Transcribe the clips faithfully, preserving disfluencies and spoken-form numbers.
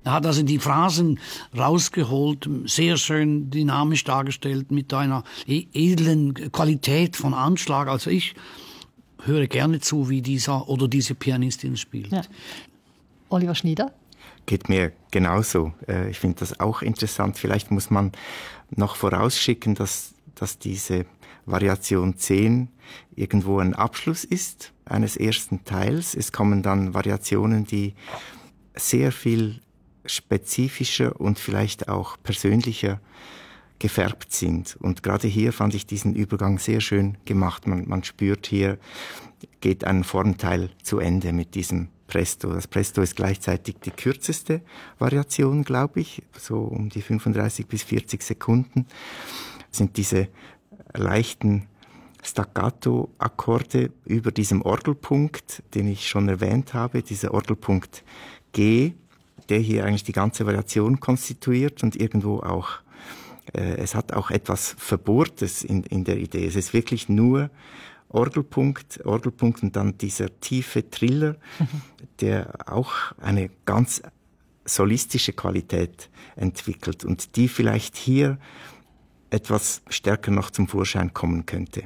Er hat also die Phrasen rausgeholt, sehr schön dynamisch dargestellt, mit einer edlen Qualität von Anschlag. Also ich höre gerne zu, wie dieser oder diese Pianistin spielt. Ja. Oliver Schnieder? Geht mir genauso. Ich finde das auch interessant. Vielleicht muss man noch vorausschicken, dass, dass diese Variation zehn irgendwo ein Abschluss ist eines ersten Teils. Es kommen dann Variationen, die sehr viel spezifischer und vielleicht auch persönlicher gefärbt sind. Und gerade hier fand ich diesen Übergang sehr schön gemacht. Man, man spürt, hier geht ein Formteil zu Ende mit diesem Presto. Das Presto ist gleichzeitig die kürzeste Variation, glaube ich, so um die fünfunddreißig bis vierzig Sekunden. Das sind diese leichten Staccato-Akkorde über diesem Orgelpunkt, den ich schon erwähnt habe, dieser Orgelpunkt G, der hier eigentlich die ganze Variation konstituiert und irgendwo auch, äh, es hat auch etwas Verbohrtes in, in der Idee. Es ist wirklich nur Orgelpunkt, Orgelpunkt und dann dieser tiefe Triller, der auch eine ganz solistische Qualität entwickelt und die vielleicht hier etwas stärker noch zum Vorschein kommen könnte.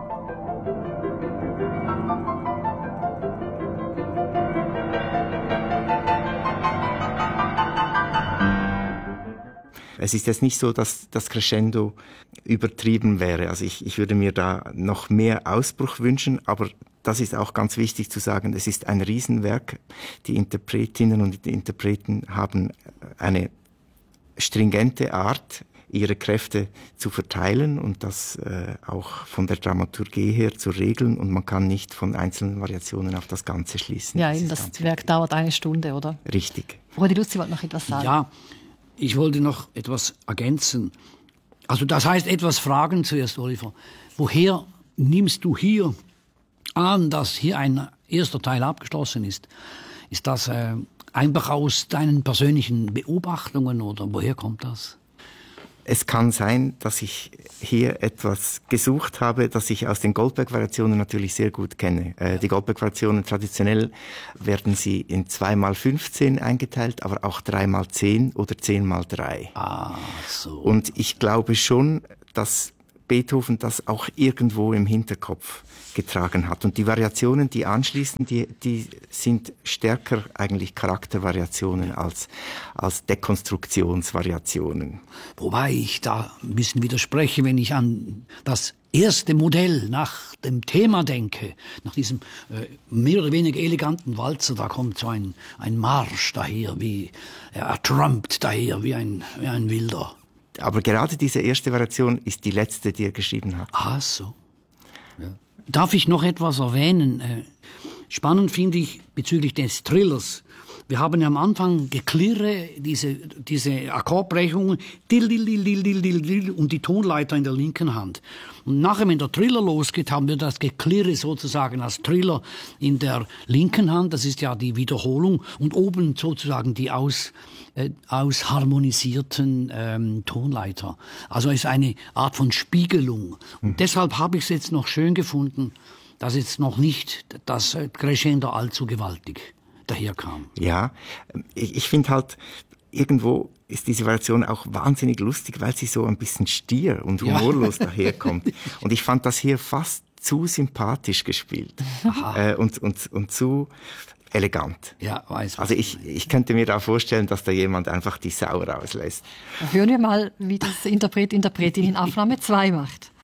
Es ist jetzt nicht so, dass das Crescendo übertrieben wäre. Also ich, ich würde mir da noch mehr Ausbruch wünschen, aber das ist auch ganz wichtig zu sagen, es ist ein Riesenwerk. Die Interpretinnen und die Interpreten haben eine stringente Art, ihre Kräfte zu verteilen und das äh, auch von der Dramaturgie her zu regeln und man kann nicht von einzelnen Variationen auf das Ganze schließen. Ja, das, das Werk wichtig. Dauert eine Stunde, oder? Richtig. Rudi Lutz, Sie wollten noch etwas sagen? Ja, ich wollte noch etwas ergänzen. Also das heißt, etwas fragen zuerst, Oliver. Woher nimmst du hier an, dass hier ein erster Teil abgeschlossen ist? Ist das äh, einfach aus deinen persönlichen Beobachtungen oder woher kommt das? Es kann sein, dass ich hier etwas gesucht habe, das ich aus den Goldberg-Variationen natürlich sehr gut kenne. Äh, die Goldberg-Variationen, traditionell werden sie in zwei mal fünfzehn eingeteilt, aber auch drei mal zehn oder zehn mal drei. Ah, so. Und ich glaube schon, dass Beethoven das auch irgendwo im Hinterkopf getragen hat. Und die Variationen, die anschließen, die, die sind stärker eigentlich Charaktervariationen als, als Dekonstruktionsvariationen. Wobei ich da ein bisschen widerspreche, wenn ich an das erste Modell nach dem Thema denke, nach diesem äh, mehr oder weniger eleganten Walzer, da kommt so ein, ein Marsch daher, wie er trumpt daher, wie ein, wie ein Wilder. Aber gerade diese erste Variation ist die letzte, die er geschrieben hat. Ah, so. Ja. Darf ich noch etwas erwähnen? Spannend finde ich bezüglich des Trillers. Wir haben ja am Anfang Geklirre, diese, diese Akkordbrechungen, dill, dill, dill, dill, dill, dill, dill, und die Tonleiter in der linken Hand. Und nachher, wenn der Triller losgeht, haben wir das Geklirre sozusagen als Triller in der linken Hand. Das ist ja die Wiederholung. Und oben sozusagen die aus, äh, ausharmonisierten ähm, Tonleiter. Also es ist eine Art von Spiegelung. Und mhm. deshalb habe ich es jetzt noch schön gefunden, dass jetzt noch nicht das Crescendo allzu gewaltig daherkam. Ja, ich, ich finde halt, irgendwo ist diese Variation auch wahnsinnig lustig, weil sie so ein bisschen stier und humorlos ja. daherkommt. Und ich fand das hier fast zu sympathisch gespielt äh, und, und, und zu elegant. Ja, weiß. Also ich, ich könnte mir da vorstellen, dass da jemand einfach die Sau rauslässt. Hören wir mal, wie das Interpret, Interpretin in Aufnahme zwei macht.